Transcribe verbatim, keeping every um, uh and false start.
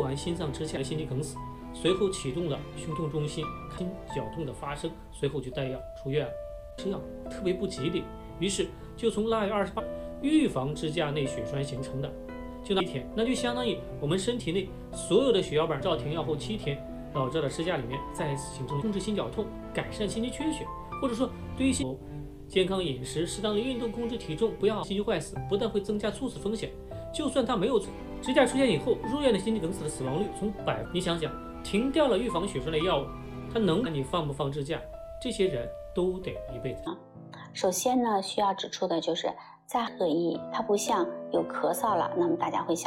完心脏支架的心肌梗死，随后启动了胸痛中心，心绞痛的发生，随后就带药出院了。吃药特别不吉利，于是就从腊月二十八预防支架内血栓形成的。就那一天，那就相当于我们身体内所有的血小板照停药后七天，导致了支架里面再次形成控制心绞痛、改善心肌缺血，或者说对于心健康饮食、适当的运动、控制体重，不要心肌坏死，不但会增加猝死风险，就算它没有支架出现以后，入院的心肌梗死的死亡率从百，你想想，停掉了预防血栓的药物，它能让你放不放支架？这些人都得一辈子。 首先呢，需要指出的就是在合一，它不像有咳嗽了，那么大家会想